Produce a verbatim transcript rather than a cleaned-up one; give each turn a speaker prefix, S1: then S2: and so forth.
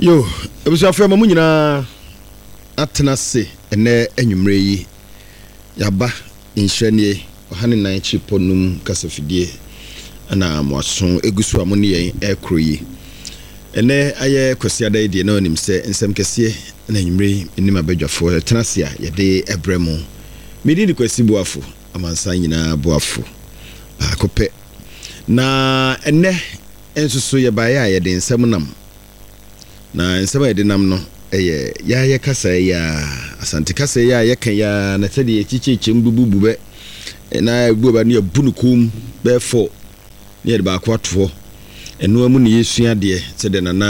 S1: Yo, ebusu afọ ma munyina atena se ene enwumre yi yaba nhwenie ohane nan chiponum kasafidie ana moaso egusu amone yen ekro yi ene aye kwasiada ide na onim se nsem kese na enwumre enim abadwafo tena se a yede ebremu medi ni kwasi boafo amansan nyina boafo akope na ene ensusu ye bae a yede nsem nam na nsema yede nam no eye ya ya kasa ya asante kasa ya ya kan ya na tede echicheche mbububu be na ebu ba ne abunukum be fo ne yede ba akwato eno amu ne yesua de tede na